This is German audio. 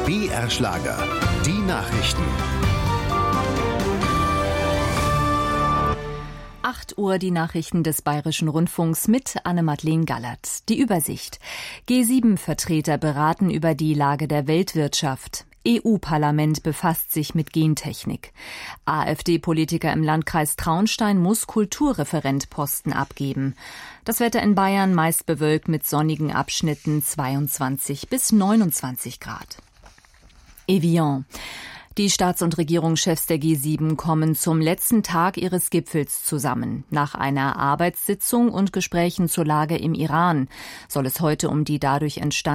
BR Schlager, die Nachrichten. 8 Uhr die Nachrichten des Bayerischen Rundfunks mit Anne-Madeleine Gallert. Die Übersicht. G7-Vertreter beraten über die Lage der Weltwirtschaft. EU-Parlament befasst sich mit Gentechnik. AfD-Politiker im Landkreis Traunstein muss Kulturreferentposten abgeben. Das Wetter in Bayern meist bewölkt mit sonnigen Abschnitten 22 bis 29 Grad. Evian. Die Staats- und Regierungschefs der G7 kommen zum letzten Tag ihres Gipfels zusammen. Nach einer Arbeitssitzung und Gesprächen zur Lage im Iran soll es heute um die dadurch entstandene